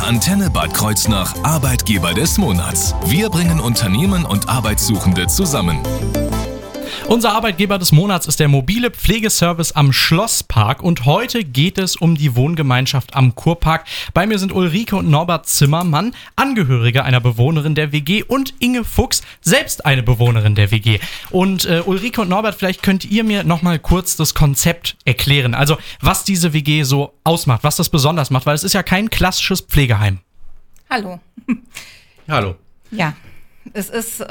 der Antenne Bad Kreuznach Arbeitgeber des Monats. Wir bringen Unternehmen und Arbeitssuchende zusammen. Unser Arbeitgeber des Monats ist der mobile Pflegeservice am Schlosspark und heute geht es um die Wohngemeinschaft am Kurpark. Bei mir sind Ulrike und Norbert Zimmermann, Angehörige einer Bewohnerin der WG, und Inge Fuchs, selbst eine Bewohnerin der WG. Und Ulrike und Norbert, vielleicht könnt ihr mir nochmal kurz das Konzept erklären, also was diese WG so ausmacht, was das besonders macht, weil es ist ja kein klassisches Pflegeheim. Hallo. Hallo. Ja, es ist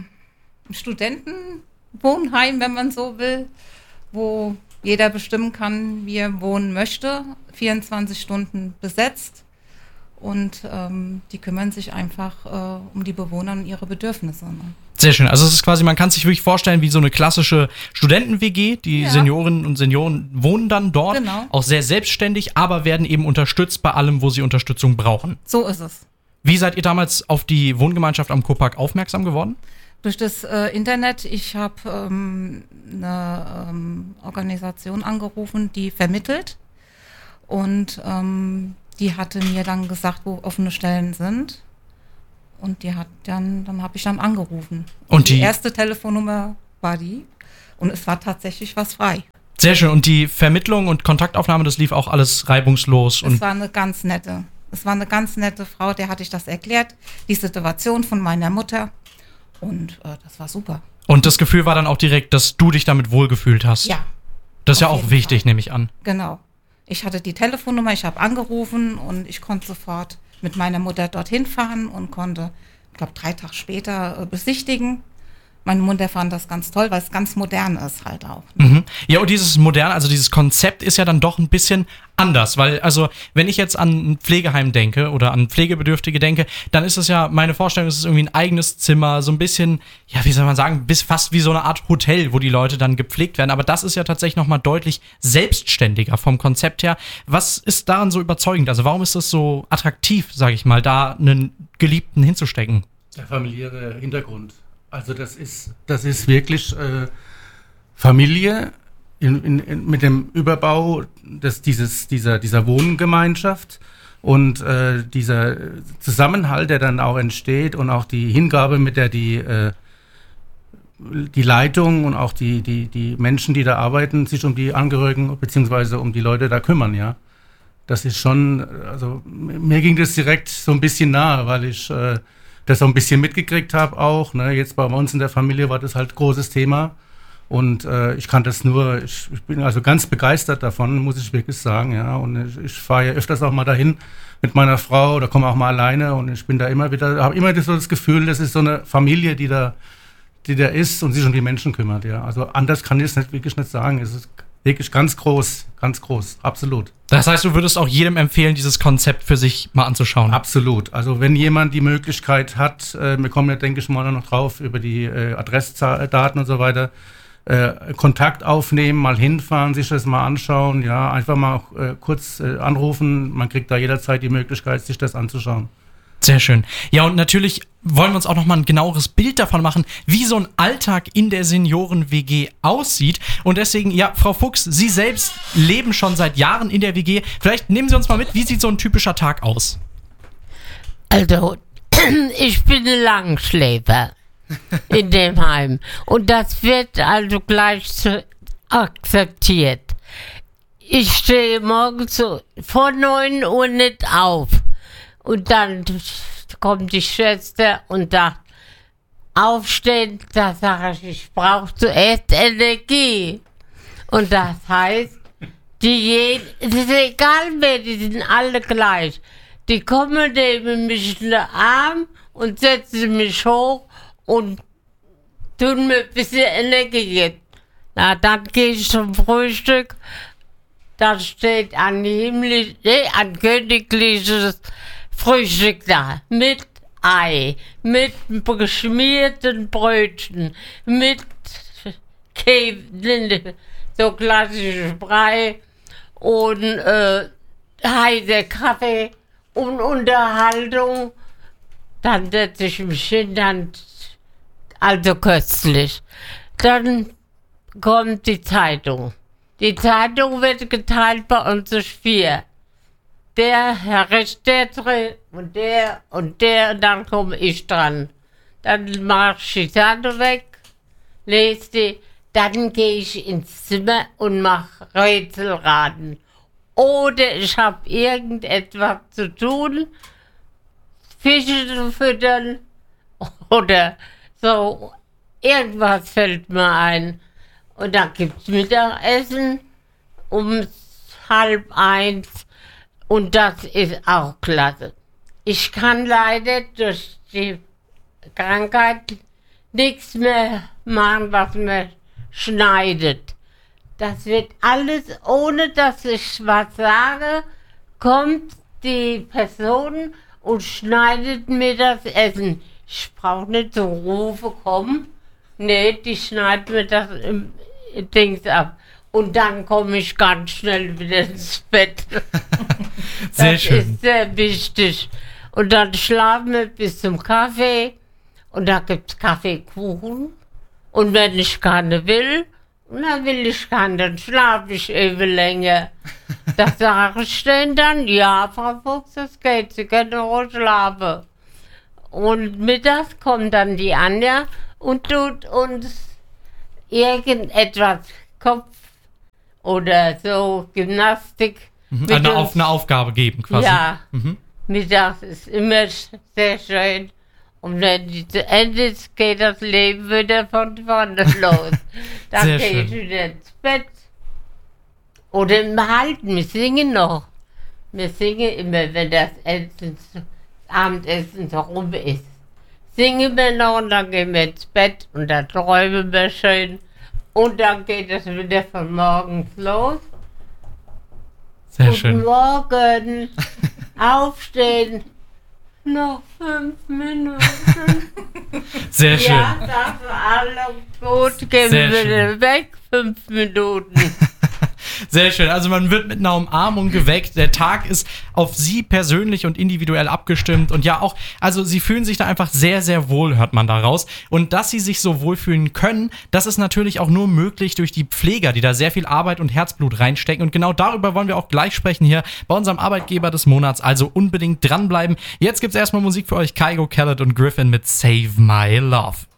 Studentenwohnheim, wenn man so will, wo jeder bestimmen kann, wie er wohnen möchte, 24 Stunden besetzt, und die kümmern sich einfach um die Bewohner und ihre Bedürfnisse. Ne? Sehr schön, also es ist quasi, man kann sich wirklich vorstellen wie so eine klassische Studenten-WG, die Seniorinnen und Senioren wohnen dann dort, genau. Auch sehr selbstständig, aber werden eben unterstützt bei allem, wo sie Unterstützung brauchen. So ist es. Wie seid ihr damals auf die Wohngemeinschaft am Kurpark aufmerksam geworden? Durch das Internet. Ich habe eine Organisation angerufen, die vermittelt, und die hatte mir dann gesagt, wo offene Stellen sind, und die hat dann habe ich dann angerufen. Und die erste Telefonnummer war die, und es war tatsächlich was frei. Sehr schön, und die Vermittlung und Kontaktaufnahme, das lief auch alles reibungslos? Es war eine ganz nette Frau, der hatte ich das erklärt, die Situation von meiner Mutter. Und das war super. Und das Gefühl war dann auch direkt, dass du dich damit wohlgefühlt hast? Ja. Das ist ja auch wichtig, nehme ich an. Genau. Ich hatte die Telefonnummer, ich habe angerufen, und ich konnte sofort mit meiner Mutter dorthin fahren und konnte, ich glaube, 3 Tage später besichtigen. Meine Mutter fand das ganz toll, weil es ganz modern ist halt auch. Ne? Mhm. Ja, und dieses Moderne, also dieses Konzept ist ja dann doch ein bisschen anders, weil, also, wenn ich jetzt an ein Pflegeheim denke oder an Pflegebedürftige denke, dann ist es ja, meine Vorstellung, es ist irgendwie ein eigenes Zimmer, so ein bisschen, ja, wie soll man sagen, fast wie so eine Art Hotel, wo die Leute dann gepflegt werden, aber das ist ja tatsächlich nochmal deutlich selbstständiger vom Konzept her. Was ist daran so überzeugend? Also, warum ist es so attraktiv, sage ich mal, da einen Geliebten hinzustecken? Der familiäre Hintergrund. Also das ist wirklich Familie mit dem Überbau dieser Wohngemeinschaft, und dieser Zusammenhalt, der dann auch entsteht, und auch die Hingabe, mit der die Leitung und auch die Menschen, die da arbeiten, sich um die Angehörigen bzw. um die Leute da kümmern, ja. Das ist schon, also mir ging das direkt so ein bisschen nahe, weil ich das so ein bisschen mitgekriegt habe auch. Ne? Jetzt bei uns in der Familie war das halt großes Thema, und ich kann das nur, ich bin also ganz begeistert davon, muss ich wirklich sagen, ja. Und ich fahre ja öfters auch mal dahin mit meiner Frau, oder komme auch mal alleine, und ich bin da immer wieder, habe immer so das Gefühl, das ist so eine Familie, die da ist und sich um die Menschen kümmert, ja. Also anders kann ich es wirklich nicht sagen. Es ist wirklich ganz groß, absolut. Das heißt, du würdest auch jedem empfehlen, dieses Konzept für sich mal anzuschauen? Absolut. Also wenn jemand die Möglichkeit hat, wir kommen ja, denke ich mal, noch drauf, über die Adressdaten und so weiter, Kontakt aufnehmen, mal hinfahren, sich das mal anschauen, ja, einfach mal kurz anrufen, man kriegt da jederzeit die Möglichkeit, sich das anzuschauen. Sehr schön. Ja, und natürlich wollen wir uns auch noch mal ein genaueres Bild davon machen, wie so ein Alltag in der Senioren-WG aussieht. Und deswegen, ja, Frau Fuchs, Sie selbst leben schon seit Jahren in der WG. Vielleicht nehmen Sie uns mal mit, wie sieht so ein typischer Tag aus? Also, ich bin ein Langschläfer in dem Heim. Und das wird also gleich akzeptiert. Ich stehe morgens so vor 9 Uhr nicht auf. Und dann kommt die Schwester und sagt, aufstehen, da sage ich brauche zuerst Energie. Und das heißt, es ist egal wer, die sind alle gleich. Die kommen, nehmen mich in den Arm und setzen mich hoch und tun mir ein bisschen Energie. Na, dann gehe ich zum Frühstück. Da steht ein königliches Frühstück da, mit Ei, mit geschmierten Brötchen, mit Käse, so klassisches Brei, und heißer Kaffee und Unterhaltung. Dann setze ich mich hin, also köstlich. Dann kommt die Zeitung. Die Zeitung wird geteilt bei uns durch 4. der Herr ist der drin und der und dann komme ich dran. Dann mach ich die Sache weg, lese die, dann gehe ich ins Zimmer und mache Rätselraten. Oder ich habe irgendetwas zu tun, Fische zu füttern oder so, irgendwas fällt mir ein. Und dann gibt es Mittagessen um 12:30 und das ist auch klasse. Ich kann leider durch die Krankheit nichts mehr machen, was man schneidet. Das wird alles, ohne dass ich was sage, kommt die Person und schneidet mir das Essen. Ich brauche nicht so rufen, komm. Nee, die schneidet mir das Dings ab. Und dann komme ich ganz schnell wieder ins Bett. Sehr Das schön. ist sehr wichtig. Und dann schlafen wir bis zum Kaffee. Und da gibt es Kaffeekuchen. Und wenn ich keine will, und dann will ich keinen, dann schlafe ich eben länger. Da sage ich denen dann, ja, Frau Fuchs, das geht, Sie können ruhig schlafen. Und mittags kommt dann die Anja und tut uns irgendetwas, Kopf oder so, Gymnastik. mit Eine uns. Aufgabe geben quasi. Ja, Mhm. mittags ist immer sehr schön. Und wenn die zu Ende ist, geht das Leben wieder von vorne los. Dann Sehr gehe ich schön. wieder ins Bett. Oder wir singen noch. Wir singen immer, wenn das Abendessen rum ist. Singen wir noch und dann gehen wir ins Bett und dann träumen wir schön. Und dann geht es wieder von morgens los. Sehr Guten schön. Morgen, aufstehen. Noch 5 Minuten. Sehr schön. Ja, das war alles gut. Gehen Sehr wir schön. wieder weg, 5 Minuten. Sehr schön. Also man wird mit einer Umarmung geweckt. Der Tag ist auf Sie persönlich und individuell abgestimmt. Und ja auch, also Sie fühlen sich da einfach sehr, sehr wohl, hört man daraus. Und dass Sie sich so wohlfühlen können, das ist natürlich auch nur möglich durch die Pfleger, die da sehr viel Arbeit und Herzblut reinstecken. Und genau darüber wollen wir auch gleich sprechen hier bei unserem Arbeitgeber des Monats. Also unbedingt dranbleiben. Jetzt gibt's erstmal Musik für euch. Kygo, Khaled und Griffin mit Save My Love.